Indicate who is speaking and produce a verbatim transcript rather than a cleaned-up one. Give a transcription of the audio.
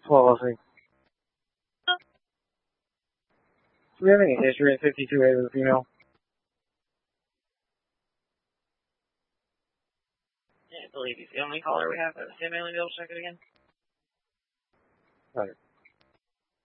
Speaker 1: twelve oh three. Do we have any history at fifty-two A with a female?
Speaker 2: Yeah, I believe he's the only caller we have. Sam Alien, double check it again.
Speaker 1: Right.